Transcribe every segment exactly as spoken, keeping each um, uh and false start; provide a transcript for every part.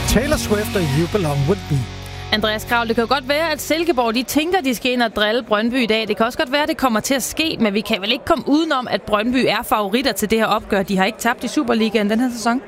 Taylor Swift og You Belong With Me. Andreas Krav, det kan jo godt være, at Silkeborg de tænker, de skal ind og drille Brøndby i dag. Det kan også godt være, at det kommer til at ske, men vi kan vel ikke komme udenom, at Brøndby er favoritter til det her opgør. De har ikke tabt i Superligaen den her sæson.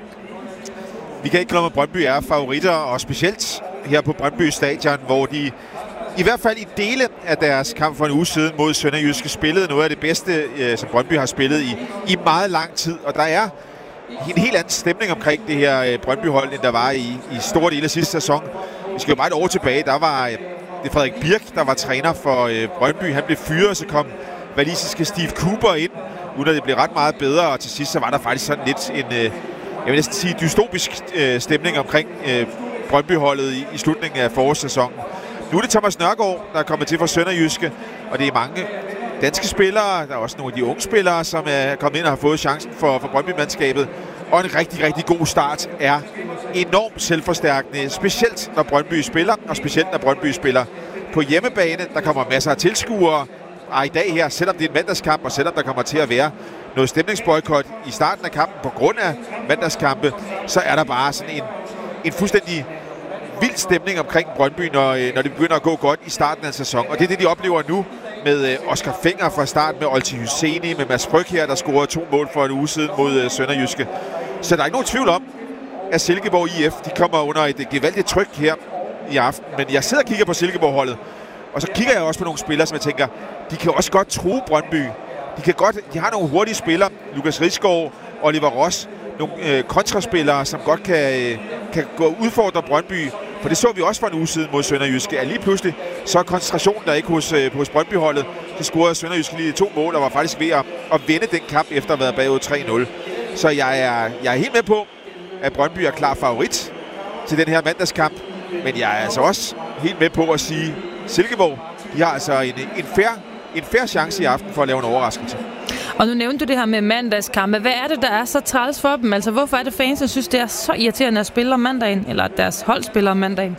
Vi kan ikke glemme, at Brøndby er favoritter, og specielt her på Brøndby Stadion, hvor de i hvert fald i dele af deres kamp for en uge siden mod Sønderjyske spillede noget af det bedste, som Brøndby har spillet i, i meget lang tid. Og der er en helt anden stemning omkring det her Brøndby-hold, end der var i, i store dele af sidste sæson. Vi skal jo bare et år tilbage. Der var det Frederik Birk, der var træner for Brøndby. Han blev fyret, så kom walisiske Steve Cooper ind, uden at det blev ret meget bedre. Og til sidst så var der faktisk sådan lidt en, jeg vil næsten sige, dystopisk stemning omkring Brøndby-holdet i, i slutningen af forårssæsonen. Nu er det Thomas Nørgaard, der er kommet til fra Sønderjyske, og det er mange danske spillere. Der er også nogle af de unge spillere, som er kommet ind og har fået chancen for, for Brøndby-mandskabet. Og en rigtig, rigtig god start er enormt selvforstærkende, specielt når Brøndby spiller, og specielt når Brøndby spiller på hjemmebane. Der kommer masser af tilskuere, og i dag her, selvom det er en mandagskamp, og selvom der kommer til at være noget stemningsboykot i starten af kampen på grund af mandagskampe, så er der bare sådan en, en fuldstændig vild stemning omkring Brøndby, når, når det begynder at gå godt i starten af sæsonen. Og det er det, de oplever nu med Oscar Fenger fra start, med Olti Husseini, med Mads Brygge her, der scorede to mål for en uge siden mod Sønderjyske. Så der er ikke nogen tvivl om, at Silkeborg I F de kommer under et gevaldigt tryk her i aften. Men jeg sidder og kigger på Silkeborg-holdet, og så kigger jeg også på nogle spillere, som jeg tænker, de kan også godt true Brøndby. De, kan godt, de har nogle hurtige spillere, Lukas Rigsgaard, Oliver Ross, nogle øh, kontraspillere, som godt kan, øh, kan gå og udfordre Brøndby. For det så vi også for en uge siden mod Sønderjyske, at lige pludselig så er koncentrationen der ikke hos, øh, hos Brøndby-holdet. Så scorede Sønderjyske lige to mål, og var faktisk ved at, at vinde den kamp efter at have været bagud tre nul. Så jeg er, jeg er helt med på, at Brøndby er klar favorit til den her mandagskamp. Men jeg er altså også helt med på at sige, Silkeborg, de har altså en, en, fair, en fair chance i aften for at lave en overraskelse. Og nu nævnte du det her med mandagskampe. Hvad er det, der er så træls for dem? Altså, hvorfor er det fans, der synes, det er så irriterende at spille om mandagen? Eller at deres hold spiller om mandagen?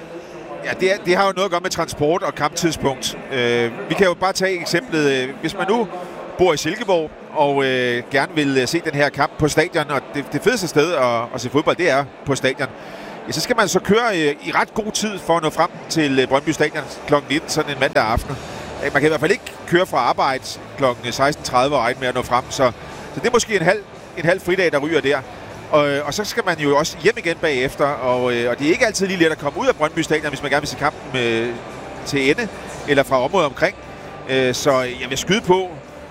Ja, det, er, det har jo noget at gøre med transport og kamptidspunkt. Øh, vi kan jo bare tage eksemplet. Hvis man nu bor i Silkeborg og øh, gerne vil se den her kamp på stadion, og det, det fedeste sted at, at se fodbold, det er på stadion, ja, så skal man så køre øh, i ret god tid for at nå frem til øh, Brøndby Stadion klokken nitten, sådan en mandag aften. Man kan i hvert fald ikke køre fra arbejde klokken seksten tredive og regne med at nå frem, så, så det er måske en halv, en halv fridag, der ryger der. Og, og så skal man jo også hjem igen bagefter, og, og det er ikke altid lige let at komme ud af Brøndby Stadion, hvis man gerne vil se kampen øh, til ende, eller fra området omkring. Øh, så jeg vil skyde på,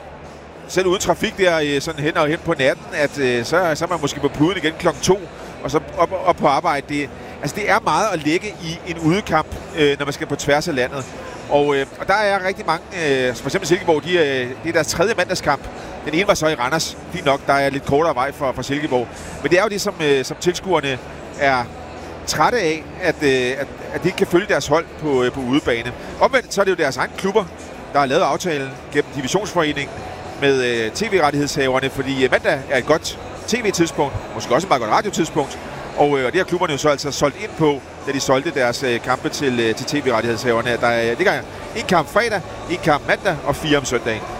selv uden trafik der øh, sådan hen og hen på natten, at øh, så, så er man måske på puden igen klokken to, og så op, op på arbejde. Det, altså det er meget at ligge i en udekamp, øh, når man skal på tværs af landet. Og, øh, og der er rigtig mange, øh, for eksempel Silkeborg, de, øh, det er deres tredje mandagskamp. Den ene var så i Randers. Fint nok, der er lidt kortere vej for, for Silkeborg. Men det er jo det, som, øh, som tilskuerne er trætte af, at, øh, at, at de ikke kan følge deres hold på, øh, på udebane. Omvendt så er det jo deres egne klubber, der har lavet aftalen gennem divisionsforeningen med øh, tv-rettighedshaverne, fordi øh, mandag er et godt tv-tidspunkt, måske også et meget godt radiotidspunkt. Og øh, det har klubberne jo så altså solgt ind på, da de solgte deres øh, kampe til, øh, til tv-rettighedshaverne. Der ligger en kamp fredag, en kamp mandag og fire om søndagen.